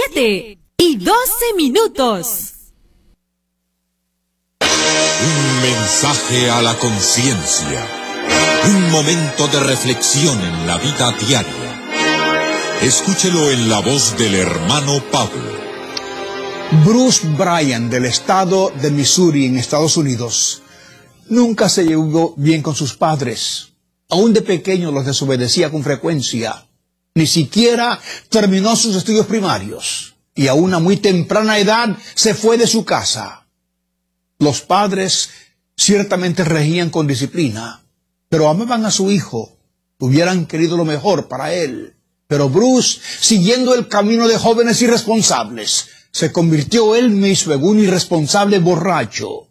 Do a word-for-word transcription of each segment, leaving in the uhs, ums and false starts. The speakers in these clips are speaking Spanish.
siete y doce minutos. Un mensaje a la conciencia. Un momento de reflexión en la vida diaria. Escúchelo en la voz del hermano Pablo. Bruce Bryan, del estado de Missouri, en Estados Unidos, nunca se llevó bien con sus padres. Aún de pequeño los desobedecía con frecuencia. Ni siquiera terminó sus estudios primarios. Y a una muy temprana edad se fue de su casa. Los padres ciertamente regían con disciplina, pero amaban a su hijo. Hubieran querido lo mejor para él. Pero Bruce, siguiendo el camino de jóvenes irresponsables, se convirtió él mismo en un irresponsable borracho.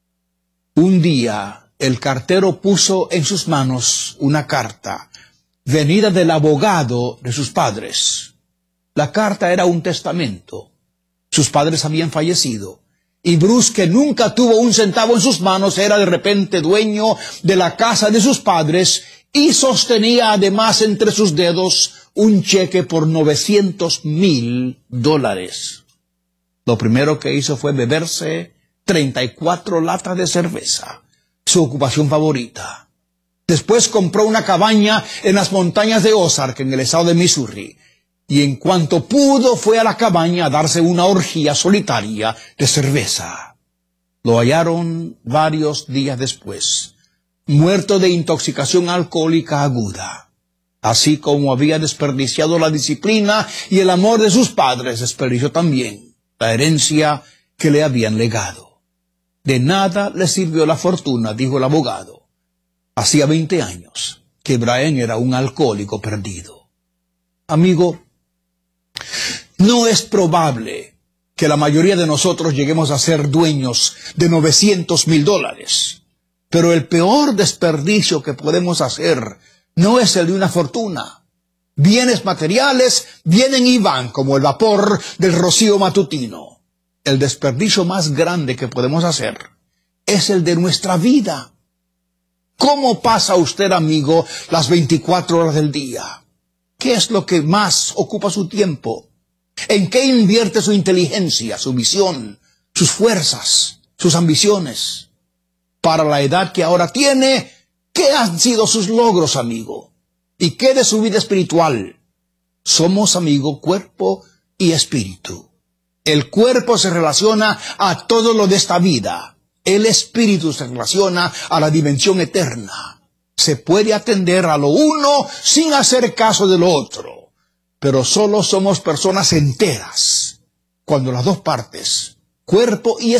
Un día, el cartero puso en sus manos una carta, venida del abogado de sus padres. La carta era un testamento. Sus padres habían fallecido, y Bruce, que nunca tuvo un centavo en sus manos, era de repente dueño de la casa de sus padres y sostenía además entre sus dedos un cheque por novecientos mil dólares. Lo primero que hizo fue beberse treinta y cuatro latas de cerveza, su ocupación favorita. Después compró una cabaña en las montañas de Ozark, en el estado de Missouri, y en cuanto pudo fue a la cabaña a darse una orgía solitaria de cerveza. Lo hallaron varios días después, muerto de intoxicación alcohólica aguda. Así como había desperdiciado la disciplina y el amor de sus padres, desperdició también la herencia que le habían legado. De nada le sirvió la fortuna, dijo el abogado. Hacía veinte años que Bryan era un alcohólico perdido. Amigo, no es probable que la mayoría de nosotros lleguemos a ser dueños de novecientos mil dólares. Pero el peor desperdicio que podemos hacer no es el de una fortuna. Bienes materiales vienen y van como el vapor del rocío matutino. El desperdicio más grande que podemos hacer es el de nuestra vida. ¿Cómo pasa usted, amigo, las veinticuatro horas del día? ¿Qué es lo que más ocupa su tiempo? ¿En qué invierte su inteligencia, su visión, sus fuerzas, sus ambiciones? Para la edad que ahora tiene, ¿qué han sido sus logros, amigo? ¿Y qué de su vida espiritual? Somos, amigo, cuerpo y espíritu. El cuerpo se relaciona a todo lo de esta vida. El espíritu se relaciona a la dimensión eterna. Se puede atender a lo uno sin hacer caso de lo otro. Pero solo somos personas enteras cuando las dos partes, cuerpo y espíritu,